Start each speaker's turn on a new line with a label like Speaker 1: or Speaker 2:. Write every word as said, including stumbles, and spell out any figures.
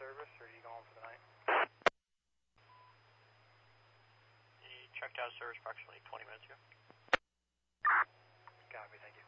Speaker 1: service, or are you going for the night?
Speaker 2: He checked out of service approximately twenty minutes ago.
Speaker 1: Copy, thank you.